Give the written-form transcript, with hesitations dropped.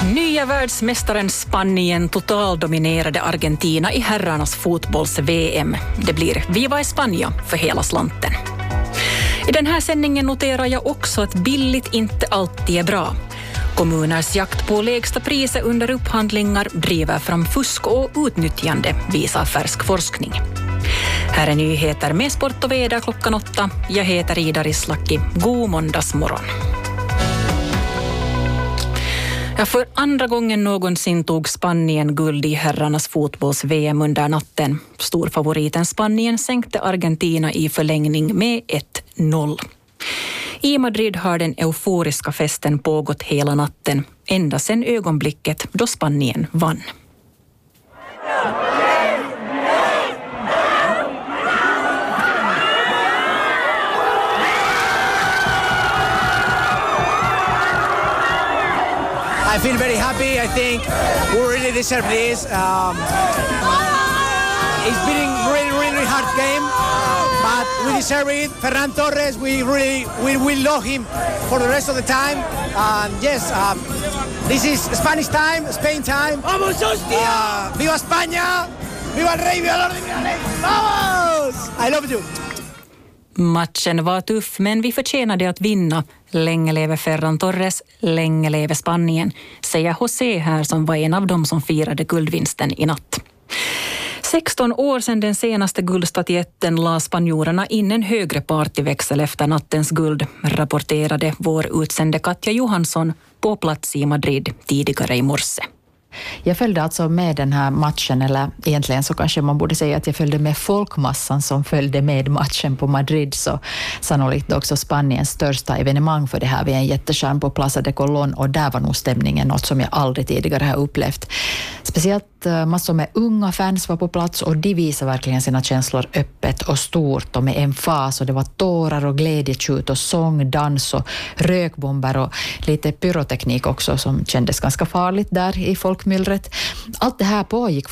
Nya världsmästaren Spanien totaldominerade Argentina i herrarnas fotbolls-VM. Det blir Viva España för hela slanten. I den här sändningen noterar jag också att billigt inte alltid är bra. Kommuners jakt på lägsta priser under upphandlingar driver fram fusk och utnyttjande, visar färsk forskning. Här är nyheter med sport och väder 8:00. Jag heter Ida Rislaki. God måndagsmorgon. För andra gången någonsin tog Spanien guld i herrarnas fotbolls-VM under natten. Storfavoriten Spanien sänkte Argentina i förlängning med 1-0. I Madrid har den euforiska festen pågått hela natten, ända sedan ögonblicket då Spanien vann. I feel very happy. I think we really deserve this. It's been a really hard game, but we deserve it. Ferran Torres, we will love him for the rest of the time. And yes, this is Spanish time, Spain time. Vamos, hostia! Viva España! Viva el rey! Viva el orden! Viva el rey! Vamos! I love you! Matchen var tuff, men vi förtjänade att vinna. Länge leve Ferran Torres, länge leve Spanien, säger José här som var en av dem som firade guldvinsten i natt. 16 år sedan den senaste guldstatyetten la spanjorerna in en högre partyväxel efter nattens guld, rapporterade vår utsände Katja Johansson på plats i Madrid tidigare i morse. Jag följde alltså med den här matchen, eller egentligen så kanske man borde säga att jag följde med folkmassan som följde med matchen på Madrid, så sannolikt också Spaniens största evenemang för det här vid en jätteskärm på Plaza de Colón, och där var nog stämningen något som jag aldrig tidigare har upplevt. Speciellt massor med unga fans var på plats och de visade verkligen sina känslor öppet och stort och med emfas, och det var tårar och glädjetjut och sång, dans och rökbomber och lite pyroteknik också som kändes ganska farligt där i folkmyllret. Allt det här pågick